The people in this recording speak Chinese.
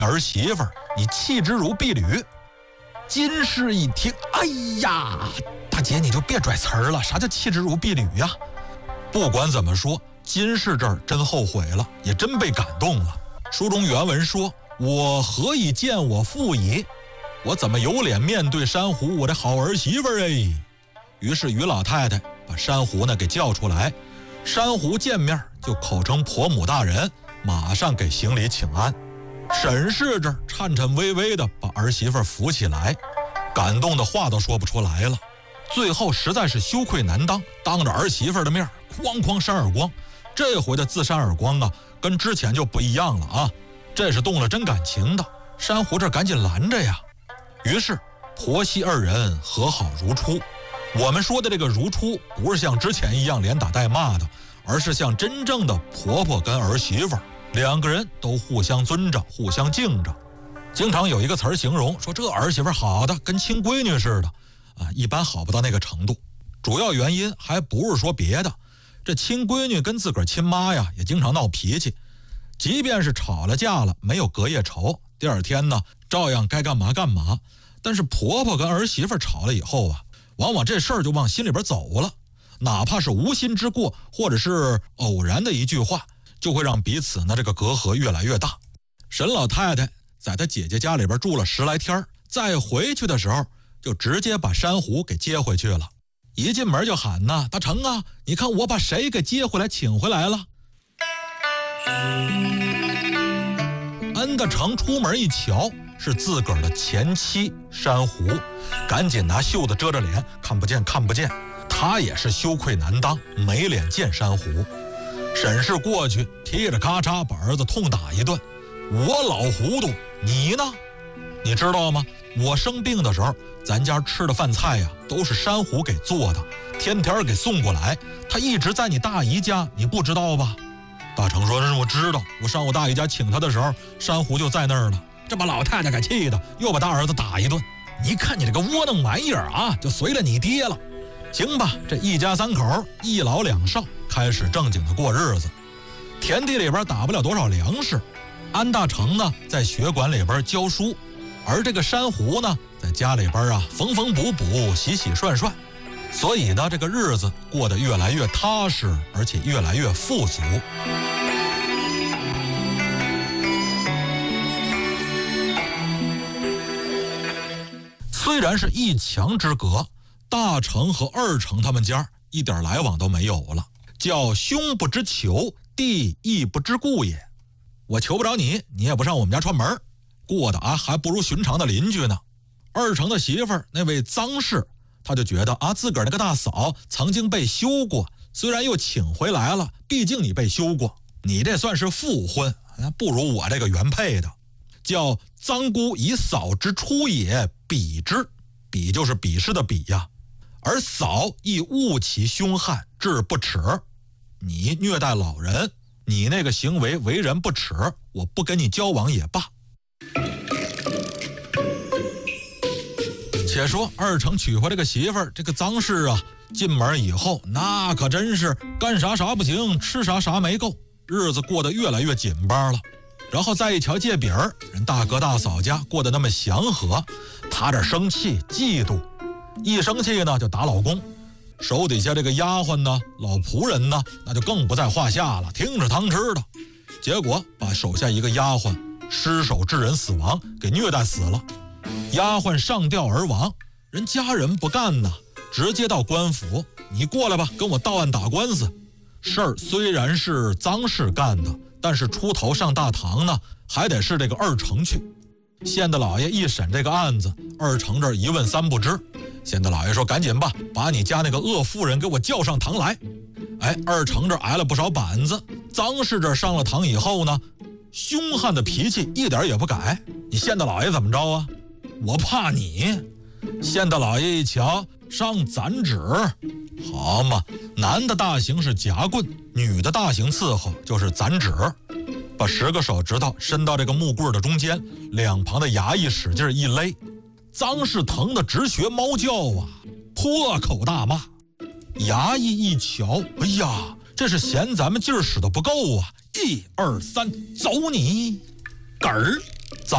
儿媳妇儿，你弃之如敝履。金氏一听，哎呀，大姐你就别拽词儿了，啥叫弃之如敝履呀？不管怎么说，金氏这儿真后悔了，也真被感动了。书中原文说：“我何以见我父矣？我怎么有脸面对珊瑚我的好儿媳妇儿哎？”于是于老太太把珊瑚呢给叫出来，珊瑚见面就口称婆母大人，马上给行礼请安。沈氏这颤颤巍巍的把儿媳妇扶起来，感动的话都说不出来了。最后实在是羞愧难当，当着儿媳妇的面哐哐扇耳光。这回的自扇耳光啊，跟之前就不一样了啊，这是动了真感情的。珊瑚这赶紧拦着呀。于是婆媳二人和好如初。我们说的这个如初，不是像之前一样连打带骂的，而是像真正的婆婆跟儿媳妇，两个人都互相尊着，互相敬着。经常有一个词儿形容说，这儿媳妇好的跟亲闺女似的啊，一般好不到那个程度。主要原因还不是说别的，这亲闺女跟自个儿亲妈呀也经常闹脾气，即便是吵了架了，没有隔夜仇，第二天呢照样该干嘛干嘛。但是婆婆跟儿媳妇吵了以后啊，往往这事儿就往心里边走了，哪怕是无心之过，或者是偶然的一句话，就会让彼此呢这个隔阂越来越大。沈老太太在她姐姐家里边住了10来天，再回去的时候就直接把珊瑚给接回去了。一进门就喊呐：“大成啊，你看我把谁给接回来请回来了？”安大成出门一瞧，是自个儿的前妻珊瑚，赶紧拿袖子遮着脸，看不见看不见。他也是羞愧难当，没脸见珊瑚。沈氏过去踢着咔嚓把儿子痛打一顿。我老糊涂，你呢？你知道吗？我生病的时候，咱家吃的饭菜呀，都是珊瑚给做的，天天给送过来。他一直在你大姨家，你不知道吧？大成说：“我知道，我上我大姨家请他的时候，珊瑚就在那儿了。”这把老太太给气的，又把大儿子打一顿。你看你这个窝囊玩意儿啊，就随了你爹了。行吧，这一家三口一老两少开始正经的过日子。田地里边打不了多少粮食，安大成呢在学馆里边教书，而这个珊瑚呢在家里边啊缝缝补补，洗洗涮涮。所以呢这个日子过得越来越踏实，而且越来越富足。虽然是一墙之隔，大成和二成他们家一点来往都没有了，叫兄不知求，弟亦不知故也。我求不着你，你也不上我们家串门，过得啊还不如寻常的邻居呢。二成的媳妇儿那位臧氏，他就觉得啊自个儿那个大嫂曾经被休过，虽然又请回来了，毕竟你被休过，你这算是复婚，不如我这个原配的。叫臧姑以嫂之出也，鄙之，鄙就是鄙视的鄙呀。而嫂亦恶其凶悍，至不耻。你虐待老人，你那个行为为人不耻，我不跟你交往也罢。且说二成娶回这个媳妇儿，这个臧氏啊，进门以后那可真是干啥啥不行，吃啥啥没够，日子过得越来越紧巴了。然后再一瞧借饼儿，人大哥大嫂家过得那么祥和，他这生气嫉妒，一生气呢就打老公，手底下这个丫鬟呢老仆人呢那就更不在话下了，听着汤吃的。结果把手下一个丫鬟失手致人死亡，给虐待死了。丫鬟上吊而亡，人家人不干呐，直接到官府，你过来吧，跟我到案打官司。事儿虽然是臧氏干的，但是出头上大堂呢，还得是这个二成去。县大老爷一审这个案子，二成这儿一问三不知。县大老爷说：“赶紧吧，把你家那个恶妇人给我叫上堂来。”哎，二成这儿挨了不少板子。臧氏这儿上了堂以后呢，凶悍的脾气一点也不改。你县大老爷怎么着啊？我怕你。县大老爷一瞧，上斩指。好嘛，男的大刑是夹棍，女的大刑伺候就是斩指。把10个手指头伸到这个木棍的中间，两旁的衙役使劲一勒，臧氏疼得直学猫叫啊，破口大骂。衙役一瞧，哎呀，这是嫌咱们劲儿使得不够啊！1、2、3，走你！嗝儿。